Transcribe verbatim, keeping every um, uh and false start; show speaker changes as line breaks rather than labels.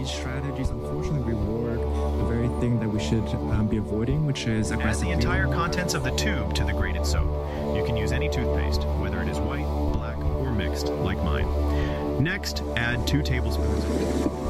these strategies unfortunately reward the very thing that we should um, be avoiding, which is
Add
aggressive
the entire
feeding.
contents of the tube to the grated soap. You can use any toothpaste, whether it is white, black, or mixed, like mine. Next, add two tablespoons of